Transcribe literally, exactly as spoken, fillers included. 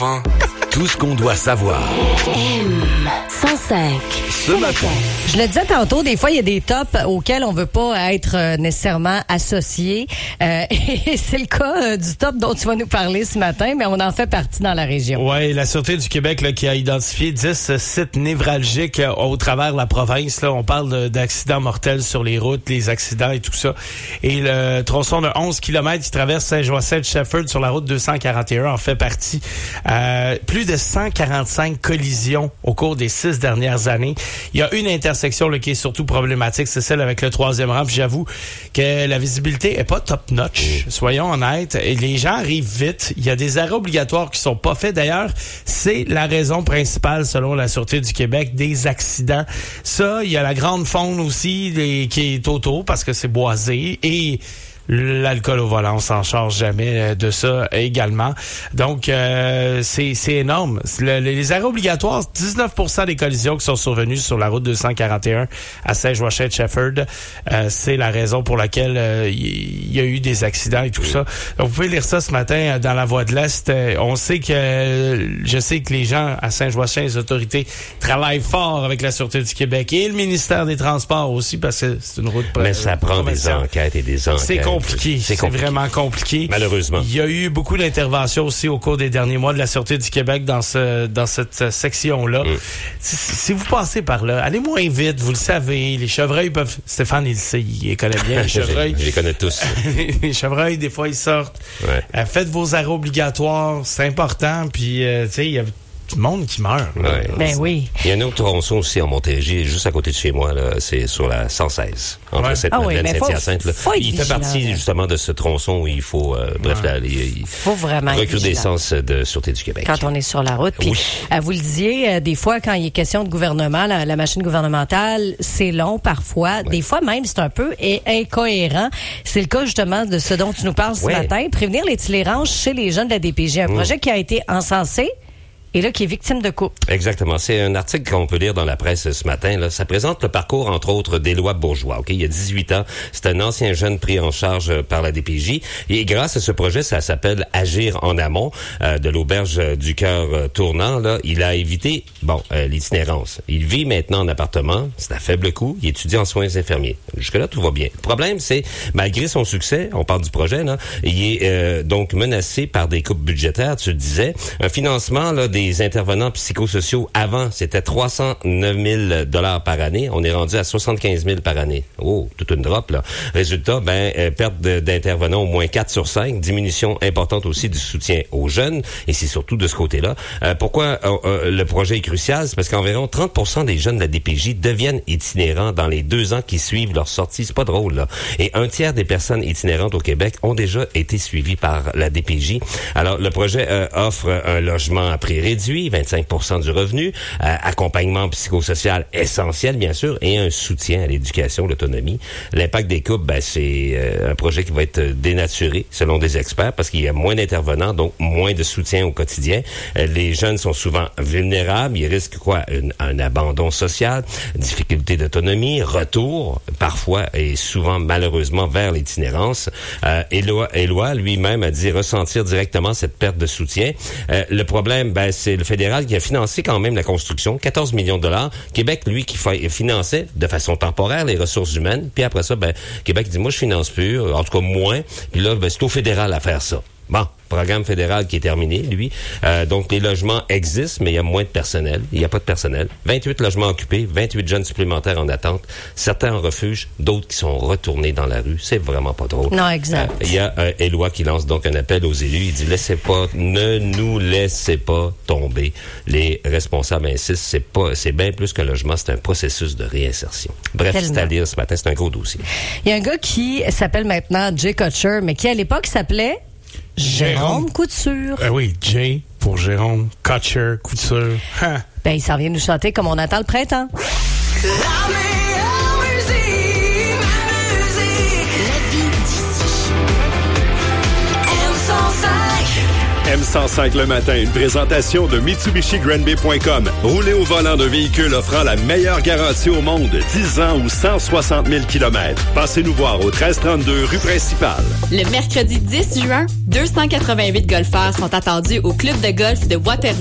Tout ce qu'on doit savoir. M cent cinq. Ce matin. Je le disais tantôt, des fois, il y a des tops auxquels on veut pas être euh, nécessairement associé. Euh, et c'est le cas euh, du top dont tu vas nous parler ce matin, mais on en fait partie dans la région. Oui, la Sûreté du Québec là, qui a identifié dix sites névralgiques euh, au travers de la province. Là, on parle de, d'accidents mortels sur les routes, les accidents et tout ça. Et le tronçon de onze kilomètres qui traverse Saint-Joseph-Shefford sur la route deux cent quarante et un en fait partie. Euh, plus de cent quarante-cinq collisions au cours des six dernières années. Il y a une intersection là, qui est surtout problématique, c'est celle avec le troisième rang. Puis j'avoue que la visibilité est pas top-notch. Soyons honnêtes. Et les gens arrivent vite. Il y a des arrêts obligatoires qui sont pas faits. D'ailleurs, c'est la raison principale, selon la Sûreté du Québec, des accidents. Ça, il y a la grande faune aussi les, qui est autour parce que c'est boisé. Et l'alcool au volant, on s'en charge jamais de ça également. Donc, euh, c'est, c'est énorme. Le, les arrêts obligatoires, dix-neuf pour cent des collisions qui sont survenues sur la route deux cent quarante et un à Saint-Joseph-Shefford, euh, c'est la raison pour laquelle il euh, y, y a eu des accidents et tout ça. Donc, vous pouvez lire ça ce matin dans la Voix de l'Est. Euh, on sait que, je sais que les gens à Saint-Joseph, les autorités, travaillent fort avec la Sûreté du Québec et le ministère des Transports aussi, parce que c'est une route... Mais ça prend des enquêtes et des enquêtes. C'est compliqué. C'est, c'est vraiment compliqué. Malheureusement. Il y a eu beaucoup d'interventions aussi au cours des derniers mois de la Sûreté du Québec dans ce dans cette section-là. Mm. Si, si vous passez par là, allez moins vite, vous le savez. Les chevreuils peuvent... Stéphane, il le sait, il les connaît bien, les chevreuils. Je les connais tous. Les chevreuils, des fois, ils sortent. Ouais. Euh, faites vos arrêts obligatoires, c'est important. Puis, euh, tu sais, il y a... du monde qui meurt. Ouais. Ben oui. Il y a un autre tronçon aussi en Montérégie, juste à côté de chez moi, là, c'est sur la cent seize, entre ouais. Sainte-Madeleine ah oui, et Saint-Hyacinthe. Là. Il fait partie là. justement de ce tronçon où il faut, euh, bref, ouais. là, il faut vraiment recrudescence de Sûreté du Québec. Quand on est sur la route. Puis, oui. euh, vous le disiez, euh, des fois, quand il est question de gouvernement, la, la machine gouvernementale, c'est long parfois. Ouais. Des fois même, c'est un peu et incohérent. C'est le cas justement de ce dont tu nous parles ce ouais. matin. Prévenir l'itinérance chez les jeunes de la D P J. Un mmh. projet qui a été encensé. Et là, qui est victime de coupe. Exactement. C'est un article qu'on peut lire dans la presse ce matin. Là. Ça présente le parcours, entre autres, d'Éloi Bourgeois. Ok, il y a dix-huit ans. C'est un ancien jeune pris en charge par la D P J. Et grâce à ce projet, ça s'appelle Agir en amont, euh, de l'auberge du Cœur euh, tournant. Là, il a évité, bon, euh, l'itinérance. Il vit maintenant en appartement. C'est à faible coût. Il étudie en soins infirmiers. Jusque-là, tout va bien. Le problème, c'est, malgré son succès, on parle du projet, là, il est euh, donc menacé par des coupes budgétaires. Tu le disais. Un financement, là, des des intervenants psychosociaux avant, c'était trois cent neuf mille dollars par année. On est rendu à soixante-quinze mille par année. Oh, toute une drop, là. Résultat, ben, euh, perte de, d'intervenants au moins quatre sur cinq. Diminution importante aussi du soutien aux jeunes. Et c'est surtout de ce côté-là. Euh, pourquoi euh, euh, le projet est crucial? C'est parce qu'environ trente pour cent des jeunes de la D P J deviennent itinérants dans les deux ans qui suivent leur sortie. C'est pas drôle, là. Et un tiers des personnes itinérantes au Québec ont déjà été suivies par la D P J. Alors, le projet euh, offre un logement à prix réduit, vingt-cinq pour cent du revenu, euh, accompagnement psychosocial essentiel, bien sûr, et un soutien à l'éducation, l'autonomie. L'impact des coupes, ben, c'est euh, un projet qui va être dénaturé, selon des experts, parce qu'il y a moins d'intervenants, donc moins de soutien au quotidien. Euh, les jeunes sont souvent vulnérables, ils risquent quoi? Une, un abandon social, difficulté d'autonomie, retour, parfois et souvent, malheureusement, vers l'itinérance. Euh, Éloi, Éloi lui-même a dit ressentir directement cette perte de soutien. Euh, le problème, ben, c'est le fédéral qui a financé quand même la construction, quatorze millions de dollars. Québec, lui, qui fa- finançait de façon temporaire les ressources humaines. Puis après ça, ben, Québec dit, moi, je finance plus, en tout cas moins. Puis là, ben, c'est au fédéral à faire ça. Bon, programme fédéral qui est terminé, lui. Euh, donc, les logements existent, mais il y a moins de personnel. Il n'y a pas de personnel. vingt-huit logements occupés, vingt-huit jeunes supplémentaires en attente. Certains en refuge, d'autres qui sont retournés dans la rue. C'est vraiment pas drôle. Non, exact. Euh, il y a euh, Éloi qui lance donc un appel aux élus. Il dit, laissez pas, ne nous laissez pas tomber. Les responsables insistent, c'est pas, c'est bien plus qu'un logement, c'est un processus de réinsertion. Bref, Tellement. C'est à lire ce matin, c'est un gros dossier. Il y a un gars qui s'appelle maintenant Jay Kutcher, mais qui à l'époque s'appelait Jérôme, Jérôme Couture. Euh, oui, Jay pour Jérôme, Kutcher, Couture. Hein. Ben, il s'en vient nous chanter comme on attend le printemps. La meilleure musique, ma musique, la vie d'ici. M cent cinq. M M cent cinq le matin, une présentation de Mitsubishi Grand Bay point com. Roulez au volant d'un véhicule offrant la meilleure garantie au monde, dix ans ou cent soixante mille kilomètres. Passez nous voir au treize trente-deux rue principale. Le mercredi dix juin, deux cent quatre-vingt-huit golfeurs sont attendus au club de golf de Waterloo